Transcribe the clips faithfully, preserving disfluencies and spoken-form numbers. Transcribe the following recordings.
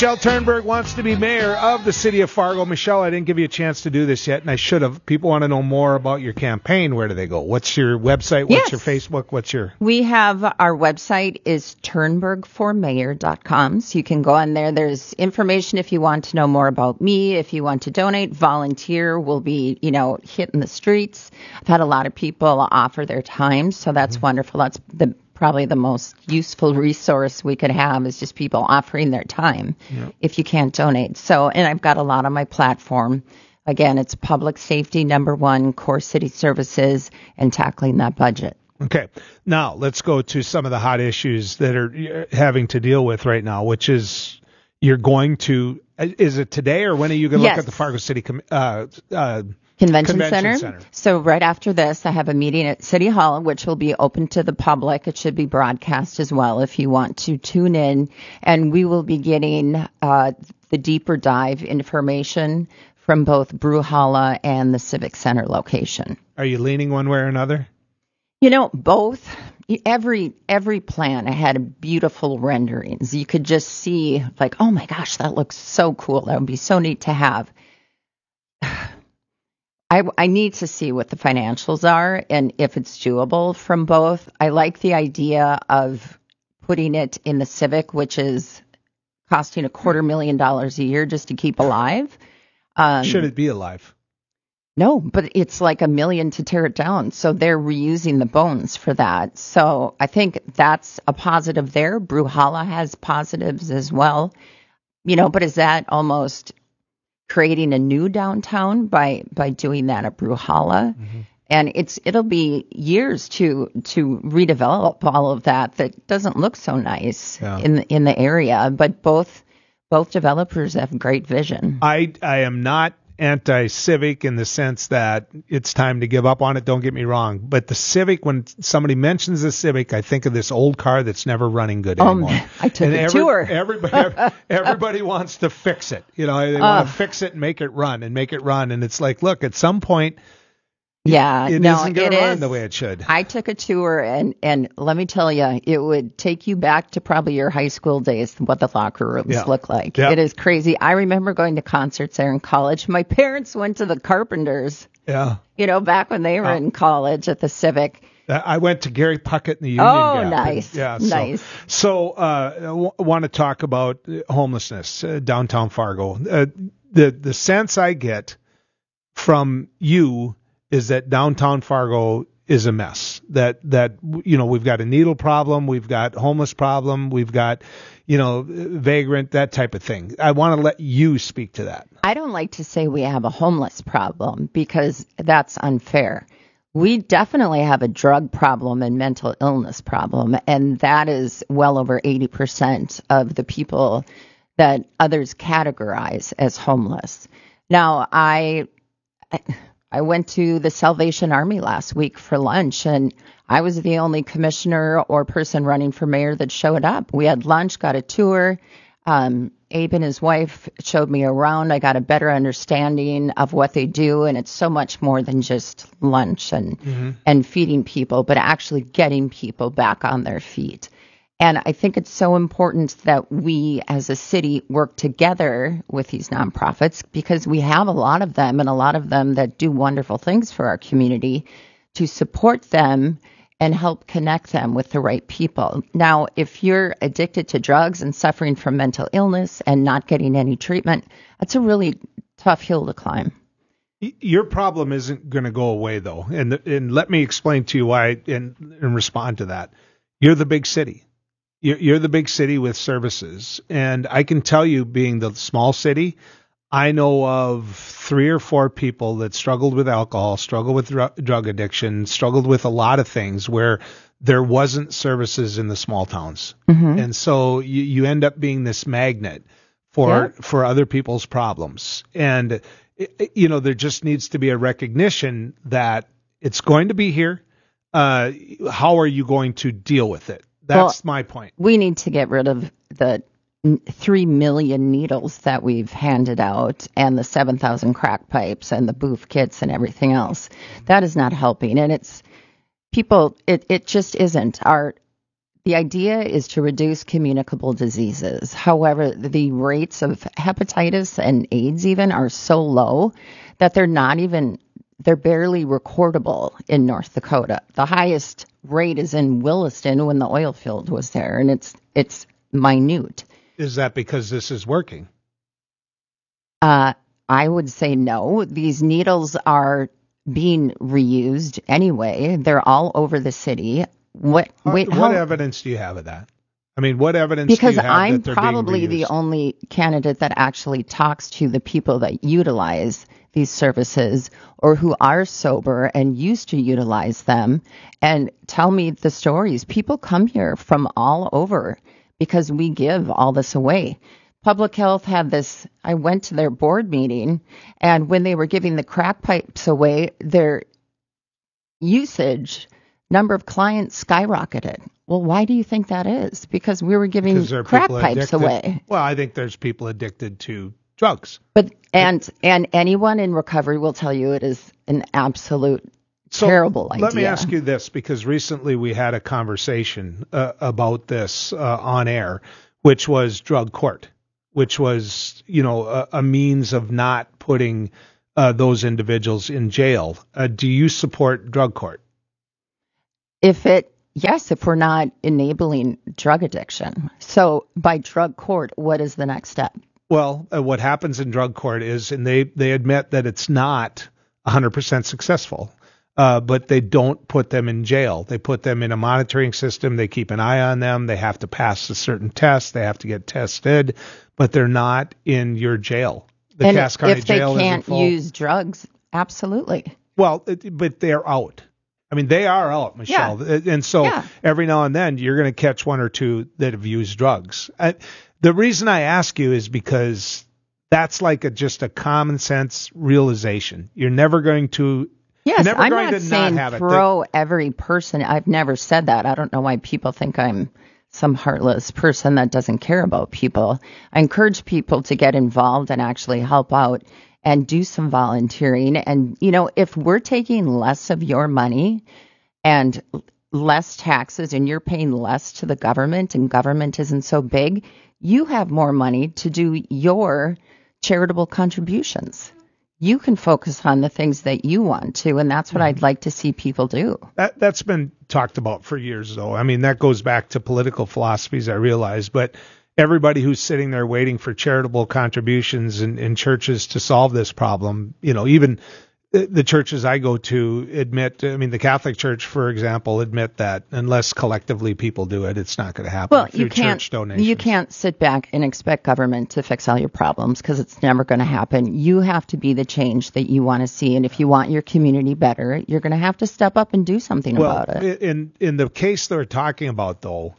Michelle Turnberg wants to be mayor of the city of Fargo. Michelle, I didn't give you a chance to do this yet, and I should have. People want to know more about your campaign. Where do they go? What's your website? What's Yes. your Facebook? What's your... We have our website is turnberg for mayor dot com. So you can go on there. There's information if you want to know more about me, if you want to donate, volunteer. We'll be, you know, hitting the streets. I've had a lot of people offer their time, so that's mm-hmm. wonderful. That's the probably the most useful resource we could have is just people offering their time yeah. if you can't donate. So, and I've got a lot on my platform. Again, it's public safety, number one, core city services, and tackling that budget. Okay. Now, let's go to some of the hot issues that are having to deal with right now, which is you're going to, is it today or when are you going to yes. look at the Fargo City uh, uh Convention, Convention Center. Center. So right after this, I have a meeting at City Hall, which will be open to the public. It should be broadcast as well if you want to tune in. And we will be getting uh, the deeper dive information from both Brewhalla and the Civic Center location. Are you leaning one way or another? You know, both. Every every plan I had beautiful renderings. You could just see like, oh my gosh, that looks so cool. That would be so neat to have. I, I need to see what the financials are and if it's doable from both. I like the idea of putting it in the Civic, which is costing a quarter million dollars a year just to keep alive. Um, Should it be alive? No, but it's like a million to tear it down. So they're reusing the bones for that. So I think that's a positive there. Brewhalla has positives as well. You know, but is that almost creating a new downtown by by doing that at Brewhalla? Mm-hmm. And it's it'll be years to to redevelop all of that that doesn't look so nice yeah. in the, in the area. But both both developers have great vision. I I am not anti-Civic in the sense that it's time to give up on it. Don't get me wrong. But the Civic, when somebody mentions the Civic, I think of this old car that's never running good anymore. Um, I took and a every, tour. Everybody, everybody wants to fix it. You know, they uh, want to fix it and make it run and make it run. And it's like, look, at some point, yeah, it no, isn't going it to run is. the way it should. I took a tour, and, and let me tell you, it would take you back to probably your high school days, what the locker rooms yeah. look like. Yep. It is crazy. I remember going to concerts there in college. My parents went to the Carpenters, yeah, you know, back when they were uh, in college at the Civic. I went to Gary Puckett in the Union oh, Gap. nice. And, yeah, nice. So, so uh, I w- want to talk about homelessness, uh, downtown Fargo. Uh, the the sense I get from you is that downtown Fargo is a mess. That, that you know, we've got a needle problem, we've got homeless problem, we've got, you know, vagrant, that type of thing. I want to let you speak to that. I don't like to say we have a homeless problem because that's unfair. We definitely have a drug problem and mental illness problem, and that is well over eighty percent of the people that others categorize as homeless. Now, I... I I went to the Salvation Army last week for lunch, and I was the only commissioner or person running for mayor that showed up. We had lunch, got a tour. Um, Abe and his wife showed me around. I got a better understanding of what they do, and it's so much more than just lunch and mm-hmm. and feeding people, but actually getting people back on their feet. And I think it's so important that we as a city work together with these nonprofits because we have a lot of them and a lot of them that do wonderful things for our community to support them and help connect them with the right people. Now, if you're addicted to drugs and suffering from mental illness and not getting any treatment, that's a really tough hill to climb. Your problem isn't going to go away, though. And and let me explain to you why and, and respond to that. You're the big city. You're the big city with services. And I can tell you, being the small city, I know of three or four people that struggled with alcohol, struggled with dr- drug addiction, struggled with a lot of things where there wasn't services in the small towns. Mm-hmm. And so you, you end up being this magnet for yeah. for other people's problems. And, it, you know, there just needs to be a recognition that it's going to be here. Uh, how are you going to deal with it? That's well, my point. We need to get rid of the three million needles that we've handed out and the seven thousand crack pipes and the booth kits and everything else. That is not helping. And it's people, it, it just isn't. Our The idea is to reduce communicable diseases. However, the rates of hepatitis and AIDS even are so low that they're not even, they're barely recordable in North Dakota. The highest rate is in Williston when the oil field was there, and it's it's minute. Is that because this is working? Uh, I would say no. These needles are being reused anyway. They're all over the city. What? Wait, what how, evidence do you have of that? I mean, what evidence because do you have I'm that they're probably being reused? the only candidate that actually talks to the people that utilize these services or who are sober and used to utilize them and tell me the stories. People come here from all over because we give all this away. Public Health had this, I went to their board meeting, and when they were giving the crack pipes away, their usage number of clients skyrocketed. Well, why do you think that is? Because we were giving crack pipes addicted. away. Well, I think there's people addicted to drugs. But and and anyone in recovery will tell you it is an absolute so terrible idea. Let me ask you this, because recently we had a conversation uh, about this uh, on air, which was drug court, which was, you know, a, a means of not putting uh, those individuals in jail. Uh, do you support drug court? If it, yes, if we're not enabling drug addiction. So by drug court, what is the next step? Well, uh, what happens in drug court is, and they, they admit that it's not one hundred percent successful, uh, but they don't put them in jail. They put them in a monitoring system. They keep an eye on them. They have to pass a certain test. They have to get tested, but they're not in your jail. The and Cass County if they jail can't isn't full. use drugs, absolutely. Well, it, but they're out. I mean, they are out, Michelle. Yeah. And so yeah. every now and then you're going to catch one or two that have used drugs. I, the reason I ask you is because that's like a, just a common sense realization. You're never going to. Yes, never I'm going not to saying not have throw it. every person. I've never said that. I don't know why people think I'm some heartless person that doesn't care about people. I encourage people to get involved and actually help out and do some volunteering. And, you know, if we're taking less of your money and less taxes and you're paying less to the government and government isn't so big, you have more money to do your charitable contributions. You can focus on the things that you want to, and that's what I'd like to see people do. That, that's been talked about for years, though. I mean, that goes back to political philosophies, I realize, but everybody who's sitting there waiting for charitable contributions in, in churches to solve this problem, you know, even the, the churches I go to admit, I mean, the Catholic Church, for example, admit that unless collectively people do it, it's not going to happen well, through you can't, church donations. You can't sit back and expect government to fix all your problems because it's never going to happen. You have to be the change that you want to see. And if you want your community better, you're going to have to step up and do something well, about it. In, in the case they're talking about, though,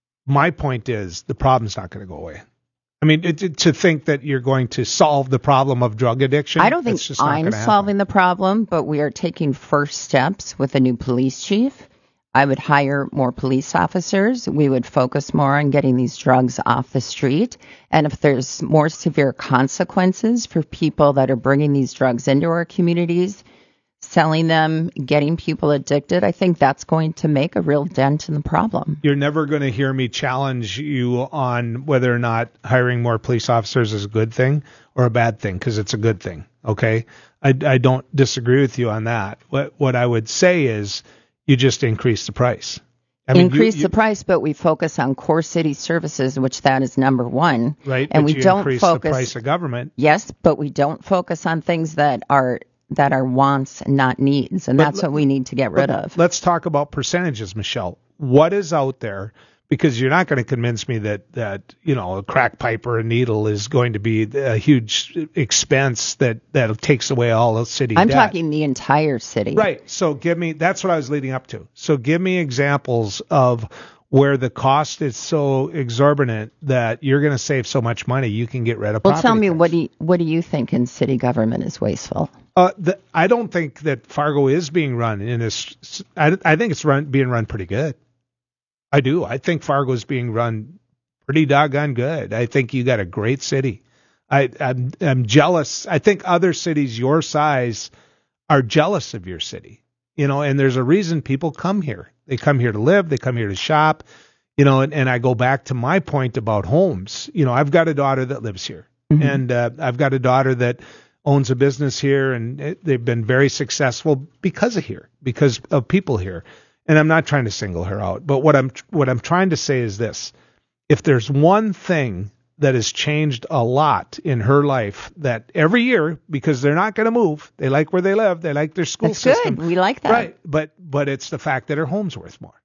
my point is the problem's not going to go away. I mean, it, it, to think that you're going to solve the problem of drug addiction. I don't think just not I'm solving the problem, but we are taking first steps with a new police chief. I would hire more police officers. We would focus more on getting these drugs off the street. And if there's more severe consequences for people that are bringing these drugs into our communities, selling them, getting people addicted, I think that's going to make a real dent in the problem. You're never going to hear me challenge you on whether or not hiring more police officers is a good thing or a bad thing, because it's a good thing, okay? I, I don't disagree with you on that. What what I would say is you just increase the price. I mean, increase you, you, the price, but we focus on core city services, which that is number one. Right, and but we you don't increase focus, the price of government. Yes, but we don't focus on things that are that are wants and not needs, and but that's what we need to get rid of. Let's talk about percentages, Michelle. What is out there? Because you're not going to convince me that, that you know, a crack pipe or a needle is going to be a huge expense that, that takes away all of city I'm debt. talking the entire city. Right. So give me, that's what I was leading up to. So give me examples of where the cost is so exorbitant that you're going to save so much money you can get rid of Well, property tell me, tax. what do you, what do you think in city government is wasteful? Uh, the, I don't think that Fargo is being run in this. I, I think it's run being run pretty good. I do. I think Fargo is being run pretty doggone good. I think you got a great city. I, I'm, I'm jealous. I think other cities your size are jealous of your city. You know, and there's a reason people come here. They come here to live. They come here to shop. You know, and, and I go back to my point about homes. You know, I've got a daughter that lives here, mm-hmm. and uh, I've got a daughter that owns a business here, and it, they've been very successful because of here, because of people here. And I'm not trying to single her out, but what I'm what I'm trying to say is this: if there's one thing that has changed a lot in her life, that every year, because they're not going to move, they like where they live, they like their school That's system. Good. We like that. Right, but but it's the fact that her home's worth more.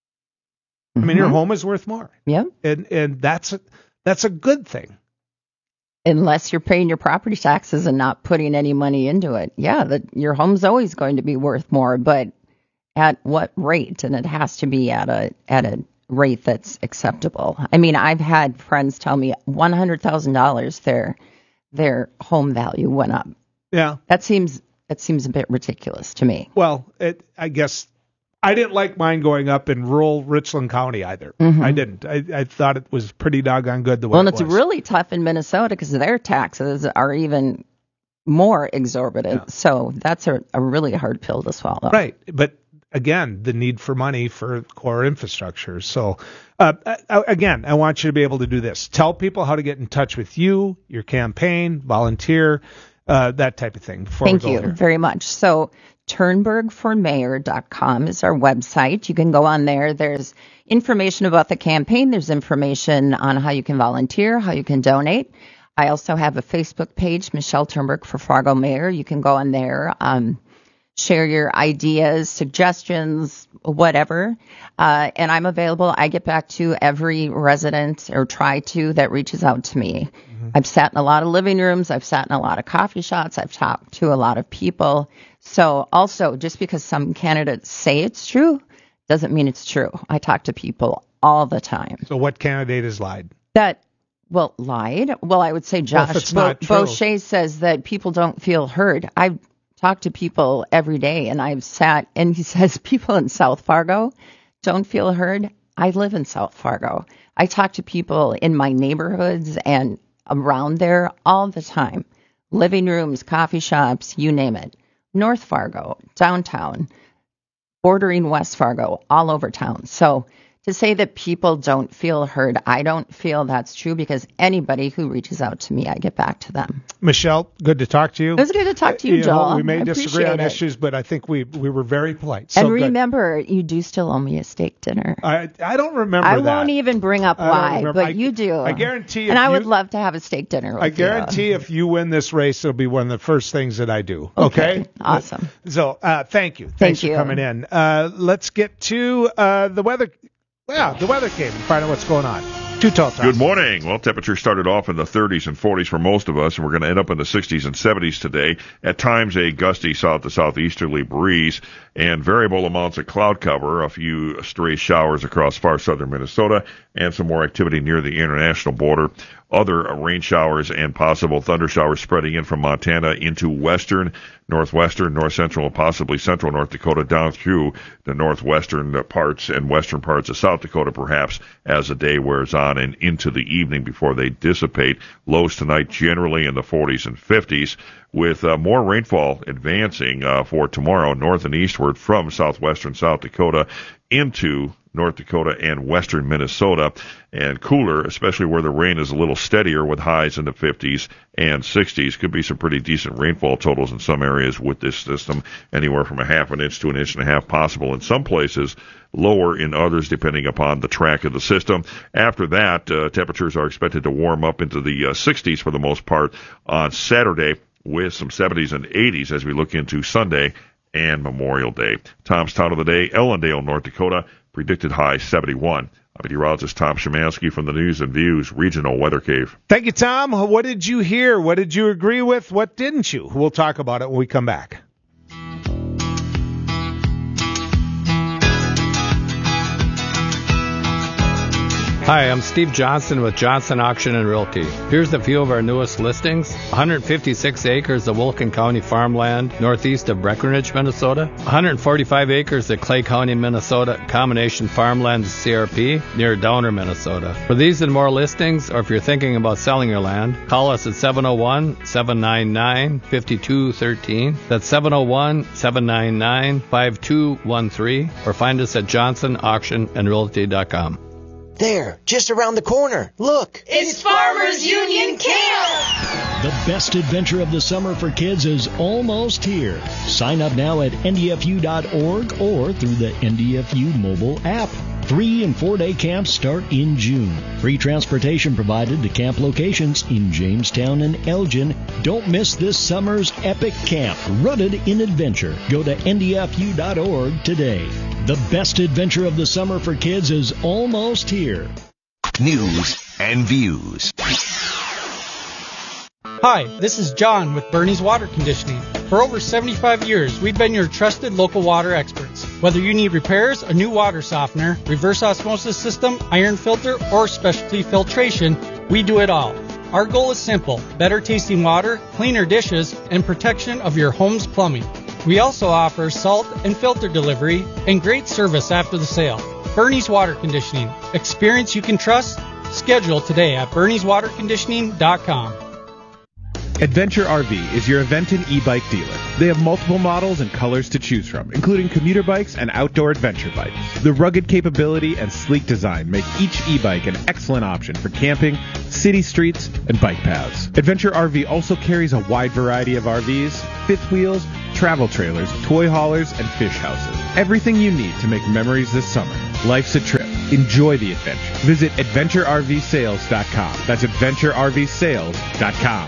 Mm-hmm. I mean, her home is worth more. Yeah, and and that's a, that's a good thing. Unless you're paying your property taxes and not putting any money into it. Yeah, that your home's always going to be worth more, but at what rate? And it has to be at a at a rate that's acceptable. I mean, I've had friends tell me one hundred thousand dollars their their home value went up. Yeah, that seems that seems a bit ridiculous to me. Well, it, I guess I didn't like mine going up in rural Richland County either. Mm-hmm. I didn't. I, I thought it was pretty doggone good the way well, it was. Well, it's was. really tough in Minnesota because their taxes are even more exorbitant. Yeah. So that's a, a really hard pill to swallow. Right, but again, the need for money for core infrastructure. So, uh, I, again, I want you to be able to do this. Tell people how to get in touch with you, your campaign, volunteer, uh, that type of thing. Thank you here. very much. So, turnberg for mayor dot com is our website. You can go on there. There's information about the campaign. There's information on how you can volunteer, how you can donate. I also have a Facebook page, Michelle Turnberg for Fargo Mayor. You can go on there. Um, Share your ideas, suggestions, whatever. Uh, and I'm available. I get back to every resident or try to that reaches out to me. Mm-hmm. I've sat in a lot of living rooms. I've sat in a lot of coffee shops. I've talked to a lot of people. So also, just because some candidates say it's true doesn't mean it's true. I talk to people all the time. So what candidate has lied? That, well, lied? Well, I would say Josh well, Bo- Boucher says that people don't feel heard. I've talk to people every day, and I've sat, and he says people in South Fargo don't feel heard. I live in South Fargo. I talk to people in my neighborhoods and around there all the time. Living rooms, coffee shops, you name it. North Fargo, downtown, bordering West Fargo, all over town. So to say that people don't feel heard, I don't feel that's true because anybody who reaches out to me, I get back to them. Michelle, good to talk to you. It was good to talk to you, you Joel. Know, we may I disagree on it. issues, but I think we we were very polite. So and remember, good. You do still owe me a steak dinner. I I don't remember I that. won't even bring up why, but I, you do. I guarantee. And I you, would love to have a steak dinner with I guarantee you. if you win this race, it'll be one of the first things that I do. Okay? okay? Awesome. So uh, thank you. Thank Thanks you. for coming in. Uh, let's get to uh, the weather. Yeah, the weather came and find out what's going on. Too tall, Tom. Good morning. Well, temperatures started off in the thirties and forties for most of us, and we're going to end up in the sixties and seventies today. At times, a gusty south to southeasterly breeze and variable amounts of cloud cover, a few stray showers across far southern Minnesota, and some more activity near the international border. Other rain showers and possible thunder showers spreading in from Montana into western, northwestern, north central, and possibly central North Dakota down through the northwestern parts and western parts of South Dakota, perhaps, as the day wears on and into the evening before they dissipate. Lows tonight generally in the forties and fifties, with uh, more rainfall advancing uh, for tomorrow north and eastward from southwestern South Dakota into North Dakota and western Minnesota, and cooler, especially where the rain is a little steadier with highs in the fifties and sixties. Could be some pretty decent rainfall totals in some areas with this system, anywhere from a half an inch to an inch and a half possible in some places, lower in others depending upon the track of the system. After that, uh, temperatures are expected to warm up into the uh, sixties for the most part on Saturday, with some seventies and eighties as we look into Sunday and Memorial Day. Tom's Town of the Day, Ellendale, North Dakota, predicted high seventy-one. I'm meteorologist Tom Szymanski from the News and Views Regional Weather Cave. Thank you, Tom. What did you hear? What did you agree with? What didn't you? We'll talk about it when we come back. Hi, I'm Steve Johnson with Johnson Auction and Realty. Here's a few of our newest listings. one hundred fifty-six acres of Wilkin County farmland northeast of Breckenridge, Minnesota. one hundred forty-five acres of Clay County, Minnesota, combination farmland C R P near Downer, Minnesota. For these and more listings, or if you're thinking about selling your land, call us at seven oh one, seven nine nine, five two one three. That's seven oh one, seven nine nine, five two one three, or find us at johnson auction and realty dot com. There, just around the corner. Look. It's Farmers Union Camp! The best adventure of the summer for kids is almost here. Sign up now at N D F U dot org or through the N D F U mobile app. Three and four-day camps start in June. Free transportation provided to camp locations in Jamestown and Elgin. Don't miss this summer's epic camp, rooted in adventure. Go to N D F U dot org today. The best adventure of the summer for kids is almost here. News and views. Hi, this is John with Bernie's Water Conditioning. For over seventy-five years, we've been your trusted local water experts. Whether you need repairs, a new water softener, reverse osmosis system, iron filter, or specialty filtration, we do it all. Our goal is simple: better tasting water, cleaner dishes, and protection of your home's plumbing. We also offer salt and filter delivery and great service after the sale. Bernie's Water Conditioning. Experience you can trust. Schedule today at bernies water conditioning dot com. Adventure R V is your event and e-bike dealer. They have multiple models and colors to choose from, including commuter bikes and outdoor adventure bikes. The rugged capability and sleek design make each e-bike an excellent option for camping, city streets, and bike paths. Adventure R V also carries a wide variety of R Vs, fifth wheels, travel trailers, toy haulers, and fish houses. Everything you need to make memories this summer. Life's a trip. Enjoy the adventure. Visit adventure r v sales dot com. That's adventure r v sales dot com.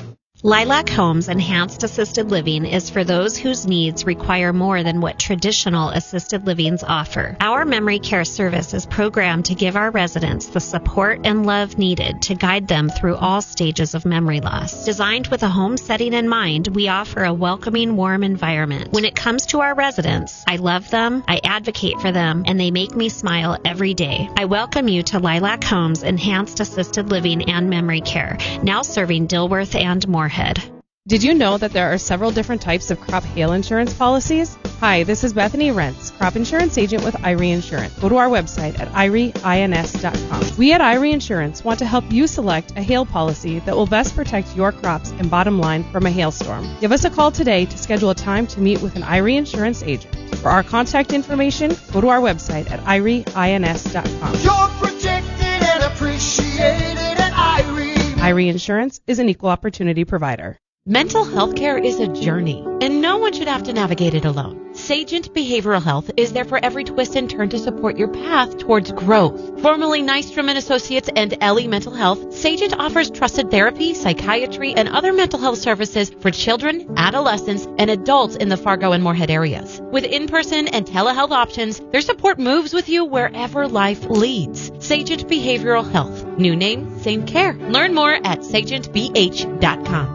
Lilac Homes Enhanced Assisted Living is for those whose needs require more than what traditional assisted livings offer. Our memory care service is programmed to give our residents the support and love needed to guide them through all stages of memory loss. Designed with a home setting in mind, we offer a welcoming, warm environment. When it comes to our residents, I love them, I advocate for them, and they make me smile every day. I welcome you to Lilac Homes Enhanced Assisted Living and Memory Care, now serving Dilworth and Moorhead. Did you know that there are several different types of crop hail insurance policies? Hi, this is Bethany Rentz, crop insurance agent with I R E Insurance. Go to our website at I R E ins dot com. We at I R E Insurance want to help you select a hail policy that will best protect your crops and bottom line from a hailstorm. Give us a call today to schedule a time to meet with an I R E Insurance agent. For our contact information, go to our website at I R E ins dot com. You're protected and appreciated at I R E. I R E Insurance is an equal opportunity provider. Mental health care is a journey, and no one should have to navigate it alone. Sagent Behavioral Health is there for every twist and turn to support your path towards growth. Formerly Nystrom and Associates and Ellie Mental Health, Sagent offers trusted therapy, psychiatry, and other mental health services for children, adolescents, and adults in the Fargo and Moorhead areas. With in-person and telehealth options, their support moves with you wherever life leads. Sagent Behavioral Health. New name, same care. Learn more at sagent b h dot com.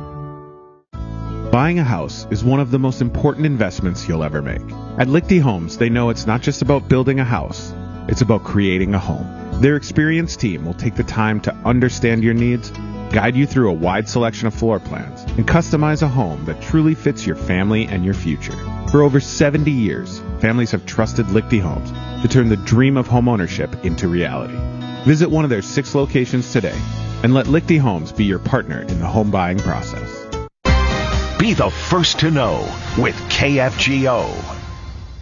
Buying a house is one of the most important investments you'll ever make. At Lichty Homes, they know it's not just about building a house, it's about creating a home. Their experienced team will take the time to understand your needs, guide you through a wide selection of floor plans, and customize a home that truly fits your family and your future. For over seventy years, families have trusted Lichty Homes to turn the dream of homeownership into reality. Visit one of their six locations today and let Lichty Homes be your partner in the home buying process. Be the first to know with K F G O.